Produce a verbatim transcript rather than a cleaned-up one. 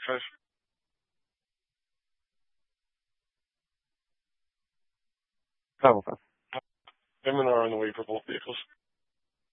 Five. Travel five. M and R on the way for both vehicles.